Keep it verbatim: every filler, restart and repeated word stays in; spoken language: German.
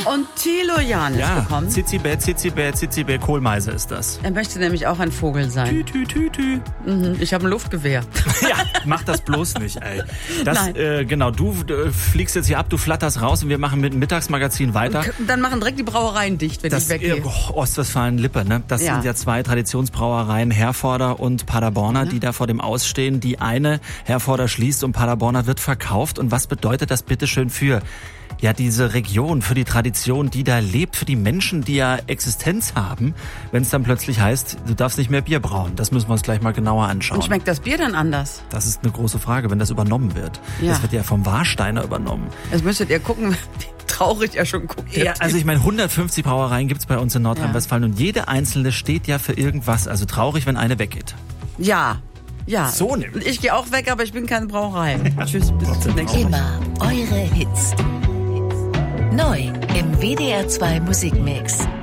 Und Thilo Jahn ist Ja, gekommen. Zizibä, Zizibä, Zizibä, Kohlmeise ist das. Er möchte nämlich auch ein Vogel sein. Tü, tü, tü, tü. Mhm, ich habe ein Luftgewehr. Ja, mach das bloß nicht, ey. Das, Nein. äh, genau, du äh, fliegst jetzt hier ab, du flatterst raus und wir machen mit dem Mittagsmagazin weiter. Und dann machen direkt die Brauereien dicht, wenn Das ich weggehe. äh, oh, Ostwestfalen-Lippe, ne? Das Ja. sind ja zwei Traditionsbrauereien, Herforder und Paderborner, die da vor dem Ausstehen. Die eine, Herforder schließt und Paderborner wird verkauft. Und was bedeutet das bitteschön für ja diese Region, für die Tradition, die da lebt, für die Menschen, die ja Existenz haben, wenn es dann plötzlich heißt, du darfst nicht mehr Bier brauen? Das müssen wir uns gleich mal genauer anschauen. Und schmeckt das Bier dann anders? Das ist eine große Frage, wenn das übernommen wird. Ja. Das wird ja vom Warsteiner übernommen. Das müsstet ihr gucken, wie traurig er schon guckt. Ja, also ich meine, hundertfünfzig Brauereien gibt's bei uns in Nordrhein-Westfalen und jede einzelne steht ja für irgendwas. Also traurig, wenn eine weggeht. Ja, ja. So nämlich. Ich gehe auch weg, aber ich bin keine Brauerei. Tschüss, bis zum nächsten Mal. Immer eure Hits. Neu im W D R zwei Musikmix.